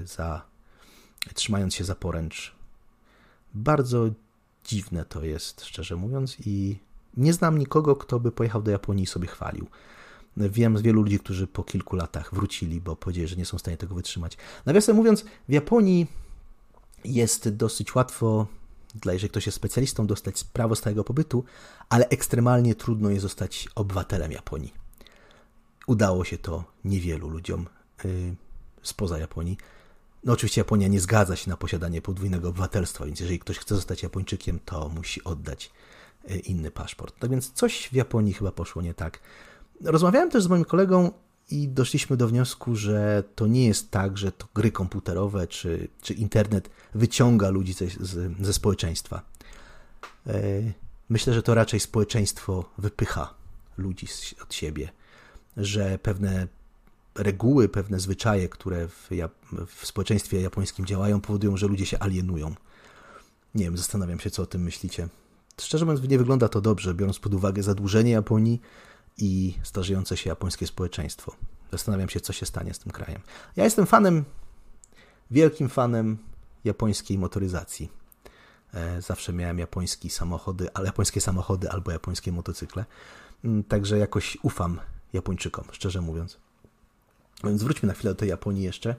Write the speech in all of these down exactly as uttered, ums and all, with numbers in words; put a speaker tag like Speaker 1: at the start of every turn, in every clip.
Speaker 1: za, trzymając się za poręcz. Bardzo dziwne to jest, szczerze mówiąc, i nie znam nikogo, kto by pojechał do Japonii i sobie chwalił. Wiem z wielu ludzi, którzy po kilku latach wrócili, bo powiedzieli, że nie są w stanie tego wytrzymać. Nawiasem mówiąc, w Japonii jest dosyć łatwo, dla jeżeli ktoś jest specjalistą, dostać prawo stałego pobytu, ale ekstremalnie trudno jest zostać obywatelem Japonii. Udało się to niewielu ludziom yy, spoza Japonii. No oczywiście Japonia nie zgadza się na posiadanie podwójnego obywatelstwa, więc jeżeli ktoś chce zostać Japończykiem, to musi oddać yy, inny paszport. Tak więc coś w Japonii chyba poszło nie tak. Rozmawiałem też z moim kolegą i doszliśmy do wniosku, że to nie jest tak, że to gry komputerowe czy, czy internet wyciąga ludzi ze, ze społeczeństwa. Myślę, że to raczej społeczeństwo wypycha ludzi od siebie, że pewne reguły, pewne zwyczaje, które w, w społeczeństwie japońskim działają, powodują, że ludzie się alienują. Nie wiem, zastanawiam się, co o tym myślicie. Szczerze mówiąc, nie wygląda to dobrze, biorąc pod uwagę zadłużenie Japonii i starzejące się japońskie społeczeństwo. Zastanawiam się, co się stanie z tym krajem. Ja jestem fanem, wielkim fanem japońskiej motoryzacji. Zawsze miałem japońskie samochody, ale japońskie samochody albo japońskie motocykle. Także jakoś ufam Japończykom, szczerze mówiąc. Więc wróćmy na chwilę do tej Japonii jeszcze.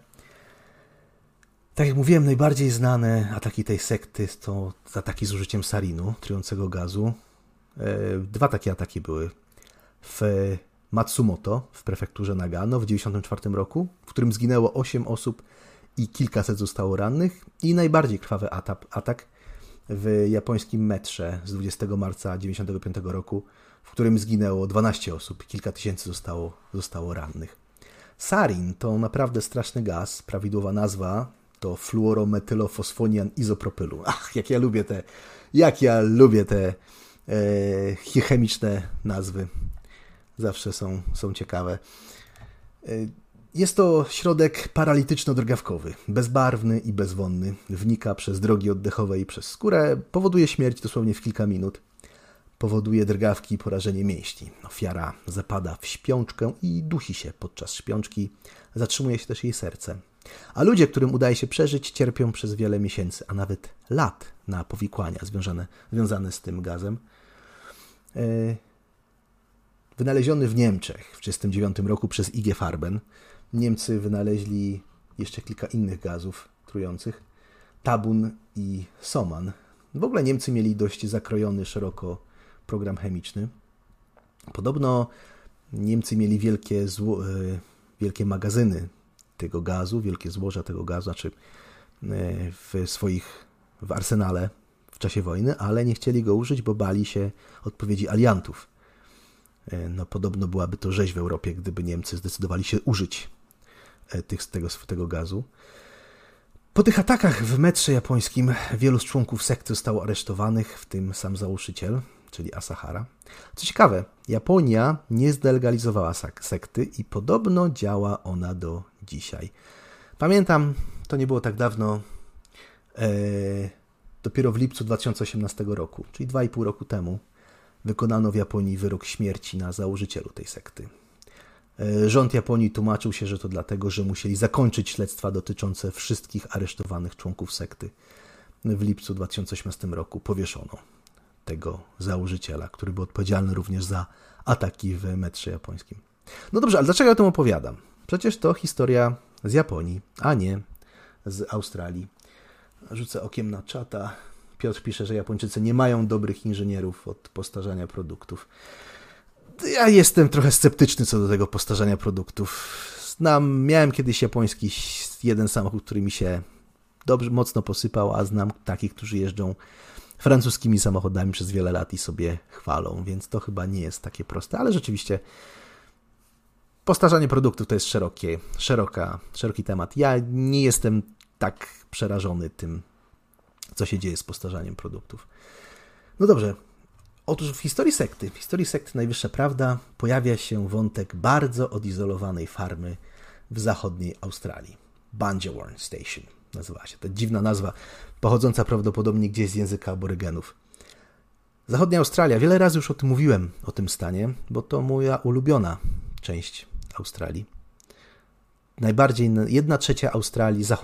Speaker 1: Tak jak mówiłem, najbardziej znane ataki tej sekty to ataki z użyciem sarinu, trującego gazu. Dwa takie ataki były w Matsumoto, w prefekturze Nagano w tysiąc dziewięćset dziewięćdziesiątym czwartym roku, w którym zginęło osiem osób i kilkaset zostało rannych. I najbardziej krwawy atak, atak w japońskim metrze z dwudziestego marca tysiąc dziewięćset dziewięćdziesiątego piątego roku, w którym zginęło dwanaście osób i kilka tysięcy zostało, zostało rannych. Sarin to naprawdę straszny gaz. Prawidłowa nazwa to fluorometylofosfonian izopropylu. Ach, jak ja lubię te, jak ja lubię te e, chemiczne nazwy. Zawsze są, są ciekawe. Jest to środek paralityczno-drgawkowy, bezbarwny i bezwonny. Wnika przez drogi oddechowe i przez skórę. Powoduje śmierć dosłownie w kilka minut. Powoduje drgawki i porażenie mięśni. Ofiara zapada w śpiączkę i dusi się podczas śpiączki. Zatrzymuje się też jej serce. A ludzie, którym udaje się przeżyć, cierpią przez wiele miesięcy, a nawet lat na powikłania związane, związane z tym gazem. Wynaleziony w Niemczech w tysiąc dziewięćset trzydziestym dziewiątym roku przez I G Farben. Niemcy wynaleźli jeszcze kilka innych gazów trujących. Tabun i Soman. W ogóle Niemcy mieli dość zakrojony szeroko program chemiczny. Podobno Niemcy mieli wielkie, zło, wielkie magazyny tego gazu, wielkie złoża tego gazu, znaczy w swoich, w arsenale w czasie wojny, ale nie chcieli go użyć, bo bali się odpowiedzi aliantów. No, podobno byłaby to rzeź w Europie, gdyby Niemcy zdecydowali się użyć tych, tego, tego gazu. Po tych atakach w metrze japońskim wielu z członków sekty zostało aresztowanych, w tym sam założyciel, czyli Asahara. Co ciekawe, Japonia nie zdelegalizowała sekty i podobno działa ona do dzisiaj. Pamiętam, to nie było tak dawno, e, dopiero w lipcu dwa tysiące osiemnastego roku, czyli dwa i pół roku temu, wykonano w Japonii wyrok śmierci na założycielu tej sekty. Rząd Japonii tłumaczył się, że to dlatego, że musieli zakończyć śledztwa dotyczące wszystkich aresztowanych członków sekty. W lipcu dwa tysiące osiemnastego roku powieszono tego założyciela, który był odpowiedzialny również za ataki w metrze japońskim. No dobrze, ale dlaczego ja o tym opowiadam? Przecież to historia z Japonii, a nie z Australii. Rzucę okiem na czata. Piotr pisze, że Japończycy nie mają dobrych inżynierów od postarzania produktów. Ja jestem trochę sceptyczny co do tego postarzania produktów. Znam, miałem kiedyś japoński jeden samochód, który mi się dobrze, mocno posypał, a znam takich, którzy jeżdżą francuskimi samochodami przez wiele lat i sobie chwalą, więc to chyba nie jest takie proste, ale rzeczywiście postarzanie produktów to jest szerokie, szeroka, szeroki temat. Ja nie jestem tak przerażony tym, co się dzieje z postarzaniem produktów. No dobrze. Otóż w historii sekty, w historii sekty Najwyższa Prawda pojawia się wątek bardzo odizolowanej farmy w zachodniej Australii. Bungeworth Station nazywała się. To dziwna nazwa, pochodząca prawdopodobnie gdzieś z języka aborygenów. Zachodnia Australia, wiele razy już o tym mówiłem, o tym stanie, bo to moja ulubiona część Australii. Najbardziej, jedna trzecia Australii, zachodniej